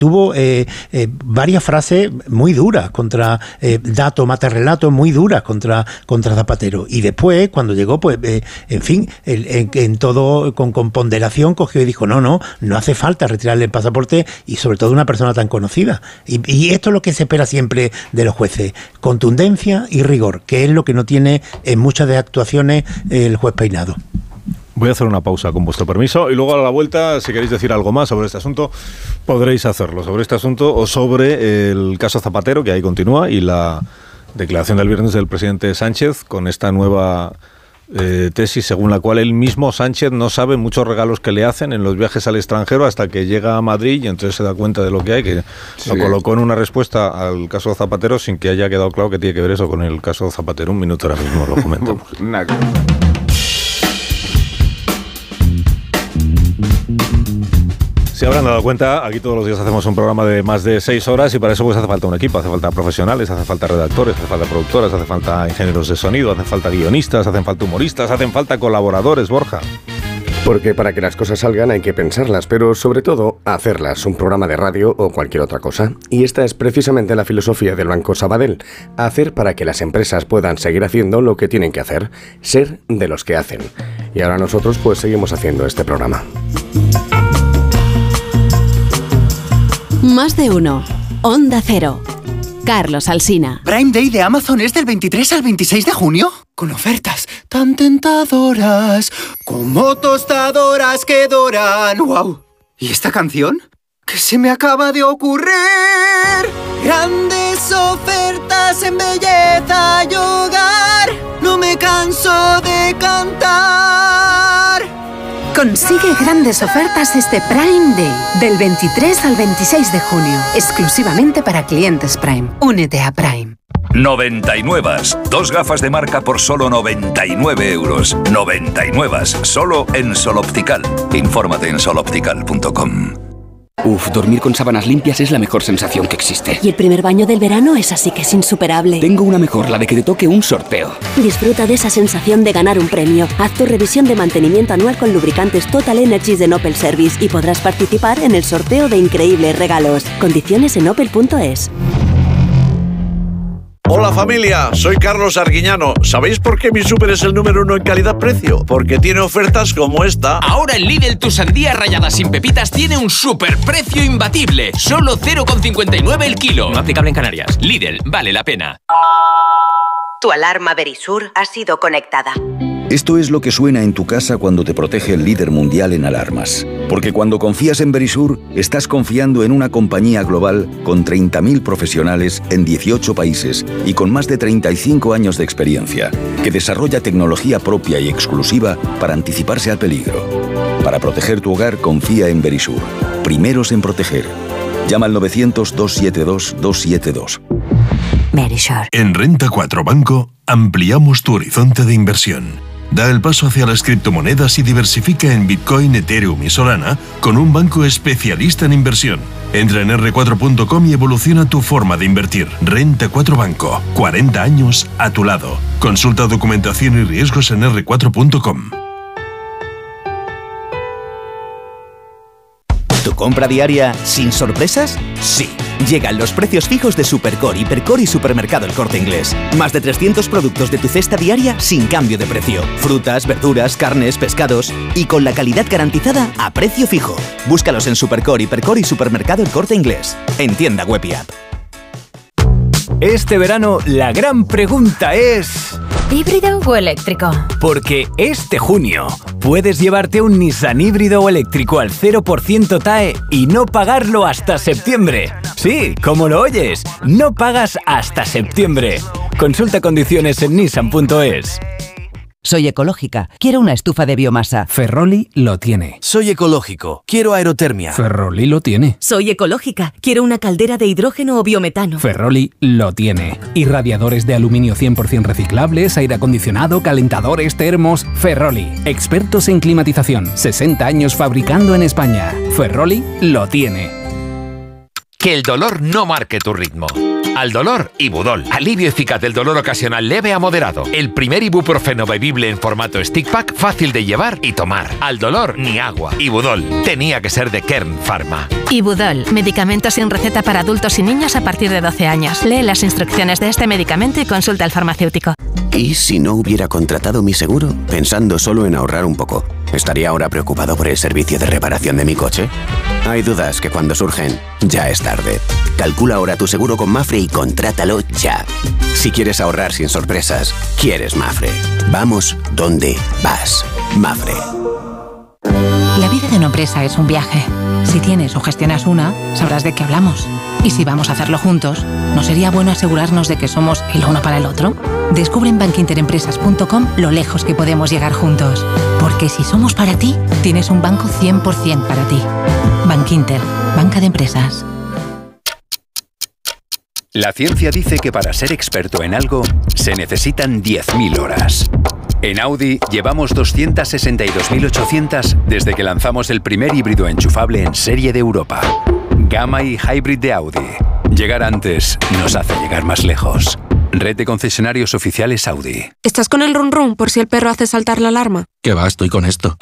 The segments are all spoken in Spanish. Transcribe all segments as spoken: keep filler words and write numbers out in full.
tuvo eh, eh, varias frases muy duras contra eh, datos, matarrelatos muy duras contra, contra Zapatero. Y después, cuando llegó, pues, eh, en fin, el, en, en todo, con, con ponderación, cogió y dijo, no, no, no hace falta retirarle el pasaporte, y sobre todo una persona tan conocida. Y, y esto es lo que se espera siempre de los jueces, contundencia y rigor, que es lo que no tiene en muchas de actuaciones el juez Peinado. Voy a hacer una pausa con vuestro permiso y luego a la vuelta, si queréis decir algo más sobre este asunto, podréis hacerlo, sobre este asunto o sobre el caso Zapatero, que ahí continúa, y la declaración del viernes del presidente Sánchez con esta nueva eh, tesis según la cual él mismo, Sánchez, no sabe muchos regalos que le hacen en los viajes al extranjero hasta que llega a Madrid y entonces se da cuenta de lo que hay, que sí. Lo colocó en una respuesta al caso Zapatero sin que haya quedado claro que tiene que ver eso con el caso Zapatero. Un minuto ahora mismo lo comentamos. Si habrán dado cuenta, aquí todos los días hacemos un programa de más de seis horas y para eso pues hace falta un equipo, hace falta profesionales, hace falta redactores, hace falta productoras, hace falta ingenieros de sonido, hace falta guionistas, hacen falta humoristas, hacen falta colaboradores, Borja. Porque para que las cosas salgan hay que pensarlas, pero sobre todo hacerlas, un programa de radio o cualquier otra cosa. Y esta es precisamente la filosofía del Banco Sabadell, hacer para que las empresas puedan seguir haciendo lo que tienen que hacer, ser de los que hacen. Y ahora nosotros pues seguimos haciendo este programa. Más de uno. Onda Cero. Carlos Alsina. ¿Prime Day de Amazon es del veintitrés al veintiséis de junio? Con ofertas tan tentadoras, como tostadoras que doran. ¡Wow! ¿Y esta canción? ¿Qué se me acaba de ocurrir? Grandes ofertas en belleza y hogar. No me canso de cantar. Consigue grandes ofertas este Prime Day, del veintitrés al veintiséis de junio, exclusivamente para clientes Prime. Únete a Prime. noventa y nueve. Dos gafas de marca por solo noventa y nueve euros. noventa y nueve. Solo en Sol Optical. Infórmate en sol optical punto com. Uf, dormir con sábanas limpias es la mejor sensación que existe. Y el primer baño del verano es así que es insuperable. Tengo una mejor, la de que te toque un sorteo. Disfruta de esa sensación de ganar un premio. Haz tu revisión de mantenimiento anual con lubricantes Total Energies de Opel Service y podrás participar en el sorteo de increíbles regalos. Condiciones en opel punto es. Hola familia, soy Carlos Arguiñano. ¿Sabéis por qué mi súper es el número uno en calidad-precio? Porque tiene ofertas como esta. Ahora en Lidl tu sandía rallada sin pepitas tiene un superprecio imbatible. Solo cero coma cincuenta y nueve el kilo. No aplicable en Canarias. Lidl, vale la pena. Tu alarma Verisur ha sido conectada. Esto es lo que suena en tu casa cuando te protege el líder mundial en alarmas. Porque cuando confías en Verisur, estás confiando en una compañía global con treinta mil profesionales en dieciocho países y con más de treinta y cinco años de experiencia, que desarrolla tecnología propia y exclusiva para anticiparse al peligro. Para proteger tu hogar, confía en Verisur. Primeros en proteger. Llama al novecientos, doscientos setenta y dos, doscientos setenta y dos. Verisur. En Renta cuatro Banco ampliamos tu horizonte de inversión. Da el paso hacia las criptomonedas y diversifica en Bitcoin, Ethereum y Solana con un banco especialista en inversión. Entra en erre cuatro punto com y evoluciona tu forma de invertir. Renta cuatro Banco. cuarenta años a tu lado. Consulta documentación y riesgos en erre cuatro punto com. ¿Tu compra diaria sin sorpresas? Sí. Llegan los precios fijos de Supercore, Hipercore y Supermercado El Corte Inglés. Más de trescientos productos de tu cesta diaria sin cambio de precio. Frutas, verduras, carnes, pescados y con la calidad garantizada a precio fijo. Búscalos en Supercore, Hipercore y Supermercado El Corte Inglés. En tienda web y app. Este verano la gran pregunta es... ¿híbrido o eléctrico? Porque este junio puedes llevarte un Nissan híbrido o eléctrico al cero por ciento T A E y no pagarlo hasta septiembre. Sí, como lo oyes, no pagas hasta septiembre. Consulta condiciones en nissan punto es. Soy ecológica, quiero una estufa de biomasa. Ferroli lo tiene. Soy ecológico, quiero aerotermia. Ferroli lo tiene. Soy ecológica, quiero una caldera de hidrógeno o biometano. Ferroli lo tiene. Y radiadores de aluminio cien por ciento reciclables, aire acondicionado, calentadores, termos. Ferroli, expertos en climatización, sesenta años fabricando en España. Ferroli lo tiene. Que el dolor no marque tu ritmo. Al dolor, Ibudol. Alivio eficaz del dolor ocasional leve a moderado. El primer ibuprofeno bebible en formato stick pack, fácil de llevar y tomar. Al dolor, ni agua. Ibudol. Tenía que ser de Kern Pharma. Ibudol. Medicamento sin receta para adultos y niños a partir de doce años. Lee las instrucciones de este medicamento y consulta al farmacéutico. ¿Y si no hubiera contratado mi seguro? Pensando solo en ahorrar un poco. ¿Estaría ahora preocupado por el servicio de reparación de mi coche? Hay dudas que cuando surgen, ya es tarde. Calcula ahora tu seguro con Mafre y contrátalo ya. Si quieres ahorrar sin sorpresas, quieres Mafre. Vamos donde vas. Mafre. La vida de una empresa es un viaje. Si tienes o gestionas una, sabrás de qué hablamos. Y si vamos a hacerlo juntos, ¿no sería bueno asegurarnos de que somos el uno para el otro? Descubre en bankinterempresas punto com lo lejos que podemos llegar juntos. Porque si somos para ti, tienes un banco cien por ciento para ti. Bankinter, banca de empresas. La ciencia dice que para ser experto en algo se necesitan diez mil horas. En Audi llevamos doscientas sesenta y dos mil ochocientas desde que lanzamos el primer híbrido enchufable en serie de Europa. Gamma y Hybrid de Audi. Llegar antes nos hace llegar más lejos. Red de concesionarios oficiales Audi. ¿Estás con el run run por si el perro hace saltar la alarma? ¿Qué va? Estoy con esto.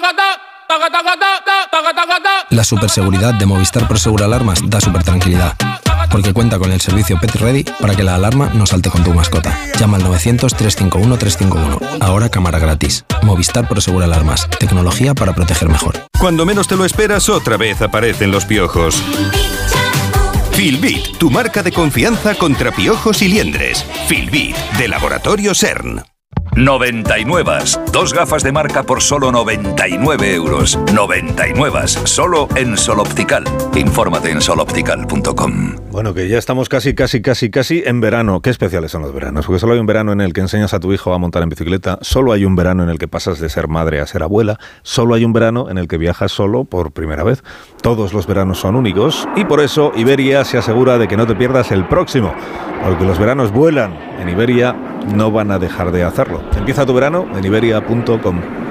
La superseguridad de Movistar Prosegur Alarmas da super tranquilidad. Porque cuenta con el servicio Pet Ready para que la alarma no salte con tu mascota. Llama al novecientos, trescientos cincuenta y uno, trescientos cincuenta y uno. Ahora cámara gratis. Movistar Prosegur Alarmas. Tecnología para proteger mejor. Cuando menos te lo esperas, otra vez aparecen los piojos. Filbit, tu marca de confianza contra piojos y liendres. Filbit, de Laboratorio CERN. noventa y nueve. Dos gafas de marca por solo noventa y nueve euros. noventa y nueve. Solo en Sol Optical. Infórmate en sol optical punto com. Bueno, que ya estamos casi, casi, casi, casi en verano. Qué especiales son los veranos, porque solo hay un verano en el que enseñas a tu hijo a montar en bicicleta, solo hay un verano en el que pasas de ser madre a ser abuela, solo hay un verano en el que viajas solo por primera vez. Todos los veranos son únicos y por eso Iberia se asegura de que no te pierdas el próximo, porque los veranos vuelan. En Iberia no van a dejar de hacerlo. Empieza tu verano en iberia punto com.